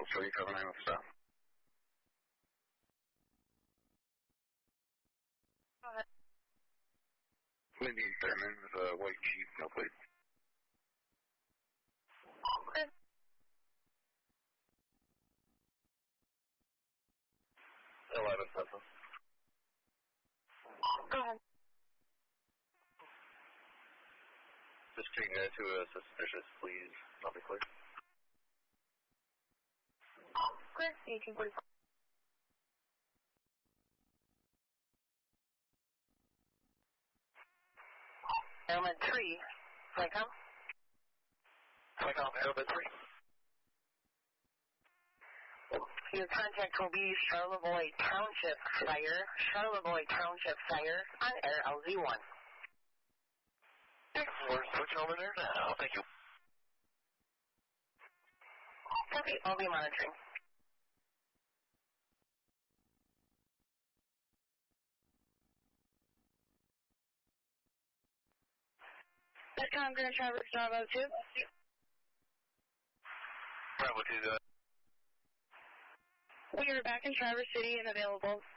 379 with stop. Go ahead. Lindy Thurman with a white Jeep, no plate. Okay. $11,000. Go ahead. Just taking that to a suspicious, please. Not be clear. Clear. 1845. Element 3. Flycom. Flycom, Element 3. Your contact will be Charlevoix Township Fire. Charlevoix Township Fire on Air LZ1. We're switching over there now. Thank you. Okay, I'll be monitoring. Netcom Grand Traverse Bravo 2. Bravo 2, go ahead. We are back in Traverse City and available.